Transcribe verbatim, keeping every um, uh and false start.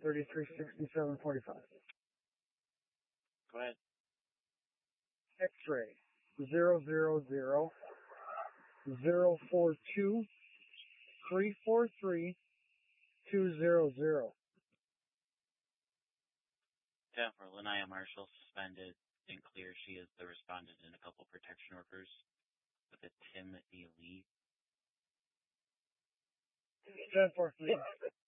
thirty-three sixty-seven forty-five. Go ahead. X-ray zero zero zero zero four two three four three two zero zero. ten for Lanaya Marshall, suspended and clear. She is the respondent in a couple protection workers with a Tim D. Lee. ten four three.